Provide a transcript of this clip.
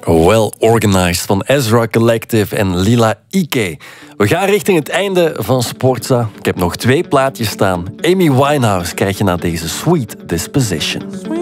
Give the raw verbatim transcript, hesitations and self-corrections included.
Well Organized van Ezra Collective en Lila Ike. We gaan richting het einde van Sportza. Ik heb nog twee plaatjes staan. Amy Winehouse krijg je na deze Sweet Disposition.